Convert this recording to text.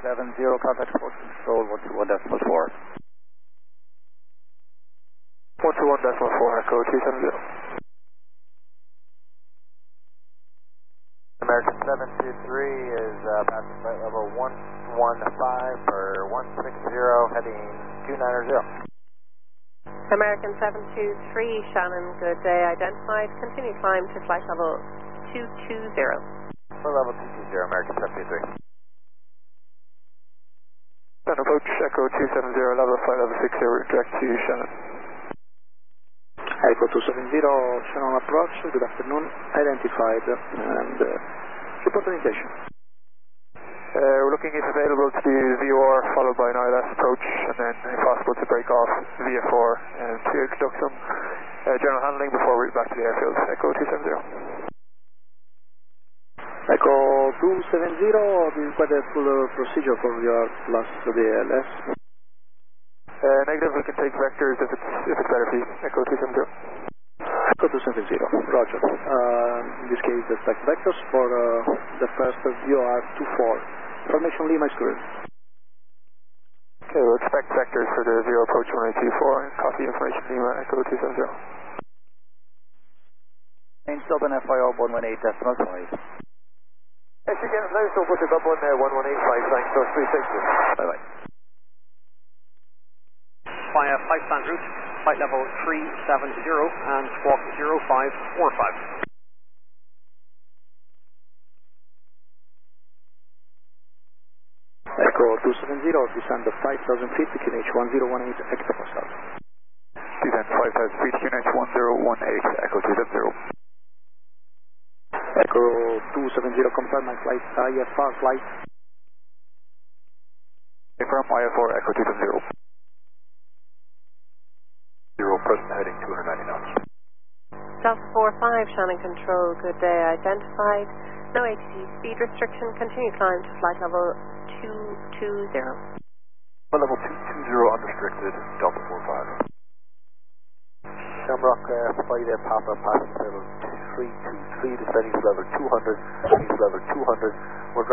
70, contact approach control 121.4. 121.4, Echo 270. American 723 is passing flight level 115 for 160, heading 290. American 723, Shannon, good day, identified. Continue climb to flight level 220. For level 220, American 723. Shannon approach, Echo 270, level flight level 60, direct to Shannon. Echo 270, Shannon approach, good afternoon, identified, and report orientation. We're looking, if available, to do VOR followed by an ILS approach, and then, if possible, to break off VFR and to conduct some general handling before we back to the airfield. Echo 270. Echo 270, this is quite a full procedure for your plus the ILS. Negative, we can take vectors if it's better for you. Echo 270. Echo 270, roger. In this case, expect vectors for the first VOR 24. Formation Lima is correct. Okay, we'll expect vectors for the VOR approach 1824 and copy information Lima, Echo 270. Main Dublin FIO 118.5. Yes, you get now, so put it up on 1185, thanks, so 360. Bye-bye. Via 5-stand route, flight level 370 and squawk 0545. Echo 270, descend 5,000 feet, QNH 1018, hectopascal. Descend 5,000 feet, QNH 1018, Echo 270. Echo 270, confirm my flight, IFR flight. Confirm IFR, Echo 270. 0, present heading 290 knots. Delta 45, Shannon Control, good day, identified. No ATC speed restriction, continue climb to flight level 220. Level 220 unrestricted, Delta 45. Shamrock flight Papa passing level 323, descending to level 200, descending to level 200. We're